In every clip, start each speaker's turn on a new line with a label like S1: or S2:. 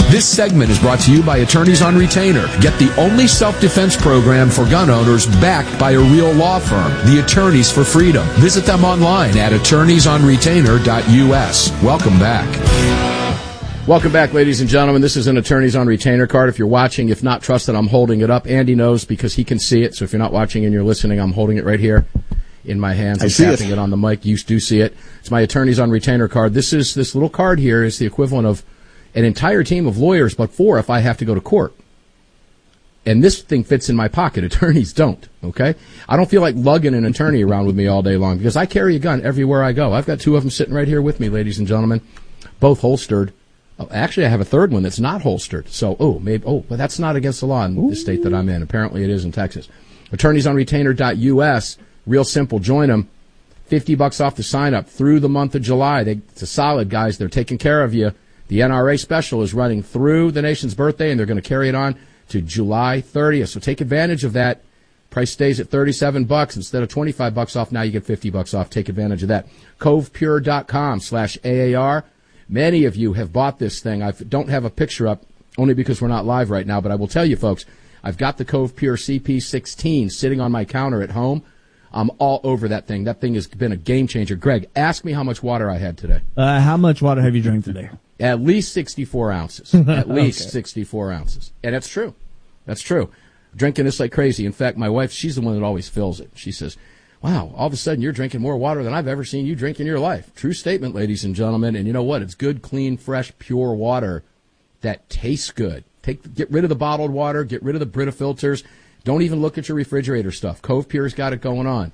S1: This segment is brought to you by Attorneys on Retainer. Get the only self-defense program for gun owners backed by a real law firm, the Attorneys for Freedom. Visit them online at attorneysonretainer.us. Welcome back.
S2: Welcome back, ladies and gentlemen. This is an Attorneys on Retainer card. If you're watching, if not, trust that I'm holding it up. Andy knows because he can see it. So if you're not watching and you're listening, I'm holding it right here in my hands. I'm tapping it on the mic. You do see it. It's my Attorneys on Retainer card. This little card here is the equivalent of an entire team of lawyers, but 4 if I have to go to court. And this thing fits in my pocket. Attorneys don't, okay? I don't feel like lugging an attorney around with me all day long because I carry a gun everywhere I go. I've got 2 of them sitting right here with me, ladies and gentlemen, both holstered. Actually, I have a third one that's not holstered. So, but that's not against the law in the state that I'm in. Apparently it is in Texas. AttorneysOnRetainer.us. Real simple. Join them. $50 off the sign up through the month of July. It's a solid, guys. They're taking care of you. The NRA special is running through the nation's birthday, and they're going to carry it on to July 30th. So take advantage of that. Price stays at $37 instead of $25 off. Now you get $50 off. Take advantage of that. CovePure.com/AAR. Many of you have bought this thing. I don't have a picture up only because we're not live right now, but I will tell you, folks, I've got the Cove Pure CP16 sitting on my counter at home. I'm all over that thing. That thing has been a game changer. Greg, ask me how much water I had today.
S3: How much water have you drank today?
S2: At least 64 ounces. At least okay. 64 ounces. And that's true. That's true. Drinking this like crazy. In fact, my wife, she's the one that always fills it. She says, wow, all of a sudden you're drinking more water than I've ever seen you drink in your life. True statement, ladies and gentlemen. And you know what? It's good, clean, fresh, pure water that tastes good. Get rid of the bottled water. Get rid of the Brita filters. Don't even look at your refrigerator stuff. Cove Pure's got it going on.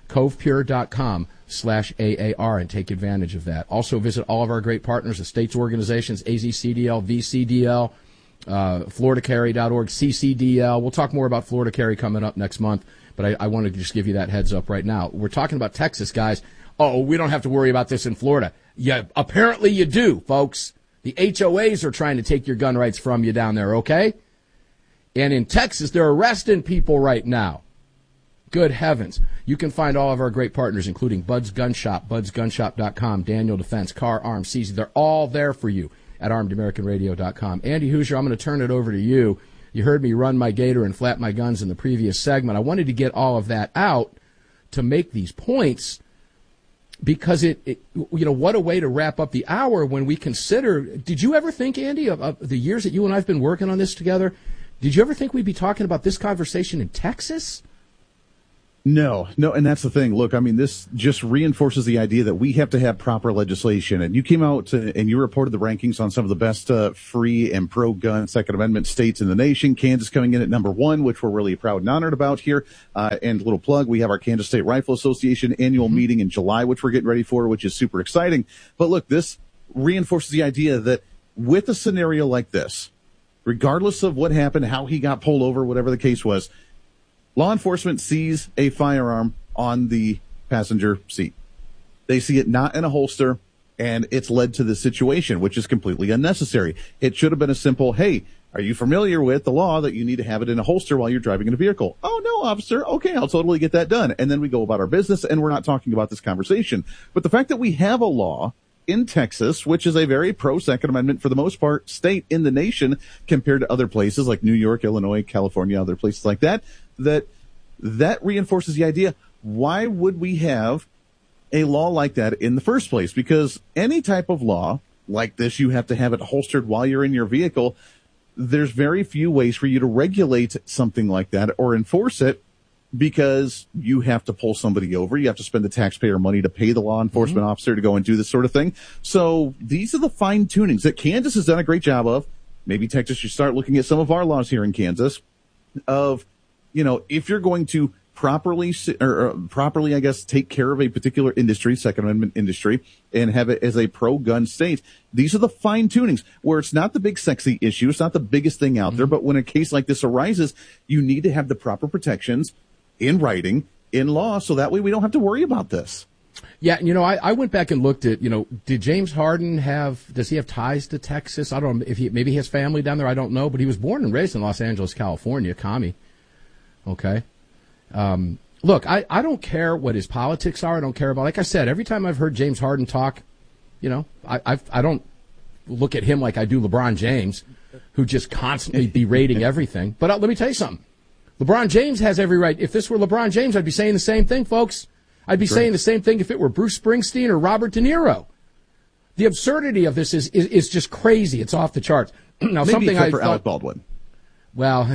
S2: CovePure.com/AAR and take advantage of that. Also visit all of our great partners, the state's organizations, AZCDL, VCDL, FloridaCarry.org, CCDL. We'll talk more about Florida Carry coming up next month, but I wanted to just give you that heads up right now. We're talking about Texas, guys. Oh, we don't have to worry about this in Florida. Yeah, apparently you do, folks. The HOAs are trying to take your gun rights from you down there, okay? And in Texas, they're arresting people right now. Good heavens. You can find all of our great partners, including Bud's Gun Shop, budsgunshop.com, Daniel Defense, Car Arms, CZ. They're all there for you at armedamericanradio.com. Andy Hoosier, I'm going to turn it over to you. You heard me run my gator and flap my guns in the previous segment. I wanted to get all of that out to make these points because what a way to wrap up the hour when we consider, did you ever think, Andy, of the years that you and I have been working on this together, did you ever think we'd be talking about this conversation in Texas?
S4: No, and that's the thing. Look, I mean, this just reinforces the idea that we have to have proper legislation. And you came out and you reported the rankings on some of the best free and pro-gun Second Amendment states in the nation. Kansas coming in at number 1, which we're really proud and honored about here. And a little plug, we have our Kansas State Rifle Association annual meeting in July, which we're getting ready for, which is super exciting. But look, this reinforces the idea that with a scenario like this, regardless of what happened, how he got pulled over, whatever the case was, law enforcement sees a firearm on the passenger seat. They see it not in a holster, and it's led to this situation, which is completely unnecessary. It should have been a simple, hey, are you familiar with the law that you need to have it in a holster while you're driving in a vehicle? Oh, no, officer. Okay, I'll totally get that done. And then we go about our business, and we're not talking about this conversation. But the fact that we have a law in Texas, which is a very pro-Second Amendment, for the most part, state in the nation compared to other places like New York, Illinois, California, other places like that, that reinforces the idea, why would we have a law like that in the first place? Because any type of law like this, you have to have it holstered while you're in your vehicle. There's very few ways for you to regulate something like that or enforce it because you have to pull somebody over. You have to spend the taxpayer money to pay the law enforcement officer to go and do this sort of thing. So these are the fine tunings that Kansas has done a great job of. Maybe Texas should start looking at some of our laws here in Kansas of, if you're going to properly, I guess, take care of a particular industry, Second Amendment industry, and have it as a pro-gun state, these are the fine tunings where it's not the big sexy issue. It's not the biggest thing out there. But when a case like this arises, you need to have the proper protections in writing, in law, so that way we don't have to worry about this.
S2: Yeah, I went back and looked at, did James Harden does he have ties to Texas? I don't know if maybe he has family down there. I don't know. But he was born and raised in Los Angeles, California, commie. Okay. Look, I don't care what his politics are. I don't care about, like I said, every time I've heard James Harden talk, I don't look at him like I do LeBron James, who just constantly berating everything. But let me tell you something. LeBron James has every right. If this were LeBron James, I'd be saying the same thing, folks. I'd be saying the same thing if it were Bruce Springsteen or Robert De Niro. The absurdity of this is just crazy. It's off the charts. Now,
S4: maybe
S2: something
S4: except for Alec Baldwin.
S2: Well,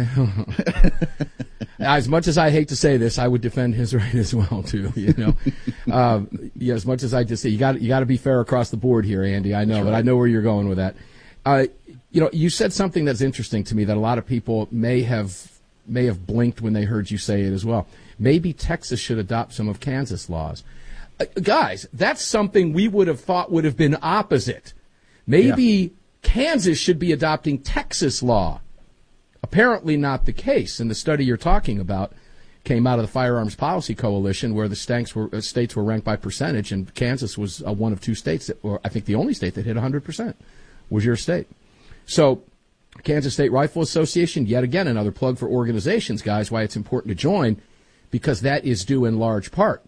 S2: as much as I hate to say this, I would defend his right as well, too. You know, yeah, as much as I just say you got to be fair across the board here, Andy. I know,
S4: That's
S2: but
S4: right.
S2: I know where you're going with that. You know, you said something that's interesting to me that a lot of people may have blinked when they heard you say it as well. Maybe Texas should adopt some of Kansas laws. Guys, that's something we would have thought would have been opposite. Maybe Kansas should be adopting Texas law. Apparently not the case. And the study you're talking about came out of the Firearms Policy Coalition, where the states were ranked by percentage, and Kansas was one of two states, or I think the only state that hit 100% was your state. So Kansas State Rifle Association, yet again, another plug for organizations, guys, why it's important to join, because that is due in large part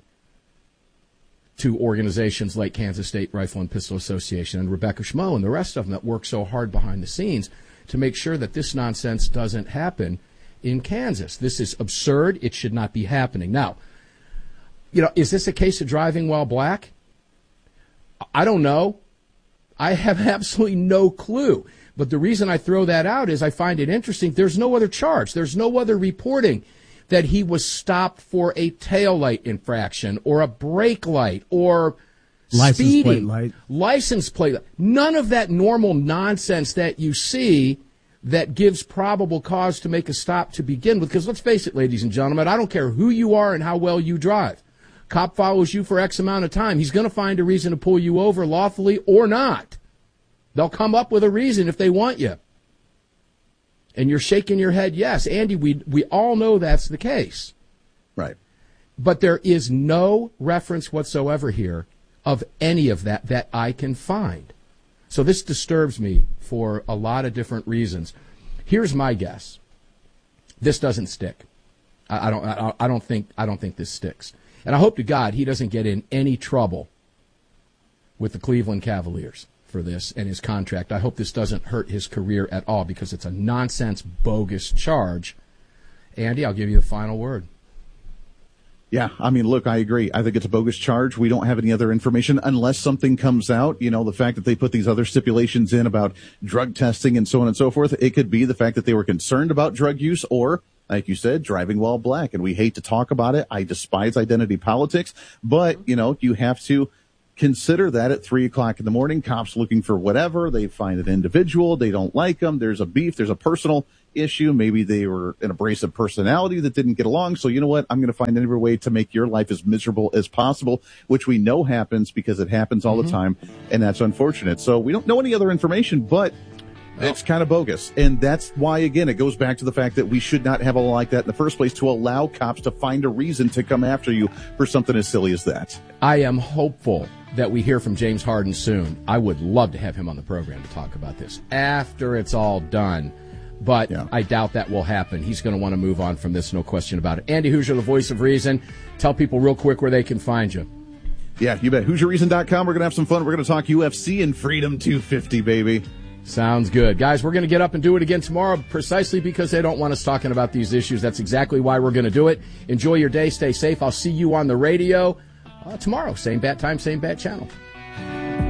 S2: to organizations like Kansas State Rifle and Pistol Association and Rebecca Schmo and the rest of them that work so hard behind the scenes to make sure that this nonsense doesn't happen in Kansas. This is absurd. It should not be happening. Now, you know, is this a case of driving while black? I don't know. I have absolutely no clue. But the reason I throw that out is I find it interesting. There's no other charge. There's no other reporting that he was stopped for a taillight infraction or a brake light or speeding. License plate light. None of that normal nonsense that you see that gives probable cause to make a stop to begin with. Because let's face it, ladies and gentlemen, I don't care who you are and how well you drive. Cop follows you for X amount of time. He's going to find a reason to pull you over lawfully or not. They'll come up with a reason if they want you. And you're shaking your head, yes. Andy, we all know that's the case.
S4: Right.
S2: But there is no reference whatsoever here of any of that I can find. So this disturbs me for a lot of different reasons. Here's my guess. This doesn't stick. I don't think this sticks. And I hope to God he doesn't get in any trouble with the Cleveland Cavaliers for this and his contract. I hope this doesn't hurt his career at all because it's a nonsense, bogus charge. Andy, I'll give you the final word.
S4: Yeah, I mean, look, I agree. I think it's a bogus charge. We don't have any other information unless something comes out. You know, the fact that they put these other stipulations in about drug testing and so on and so forth, it could be the fact that they were concerned about drug use or, like you said, driving while black. And we hate to talk about it. I despise identity politics. But, you know, you have to consider that at 3 o'clock in the morning, cops looking for whatever. They find an individual. They don't like them. There's a beef. There's a personal issue. Maybe they were an abrasive personality that didn't get along. So you know what? I'm going to find every way to make your life as miserable as possible, which we know happens because it happens all the time. And that's unfortunate. So we don't know any other information, but it's kind of bogus. And that's why, again, it goes back to the fact that we should not have a law like that in the first place to allow cops to find a reason to come after you for something as silly as that.
S2: I am hopeful that we hear from James Harden soon. I would love to have him on the program to talk about this after it's all done. But I doubt that will happen. He's going to want to move on from this, no question about it. Andy Hoosier, the voice of reason. Tell people real quick where they can find you.
S4: Yeah, you bet. HoosierReason.com. We're going to have some fun. We're going to talk UFC and Freedom 250, baby.
S2: Sounds good. Guys, we're going to get up and do it again tomorrow precisely because they don't want us talking about these issues. That's exactly why we're going to do it. Enjoy your day. Stay safe. I'll see you on the radio tomorrow. Same bat time, same bat channel.